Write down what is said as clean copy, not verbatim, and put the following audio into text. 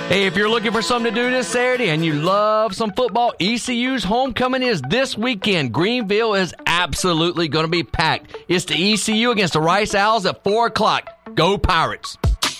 Hey, if you're looking for something to do this Saturday and you love some football, ECU's homecoming is this weekend. Greenville is absolutely going to be packed. It's the ECU against the Rice Owls at 4 o'clock. Go Pirates!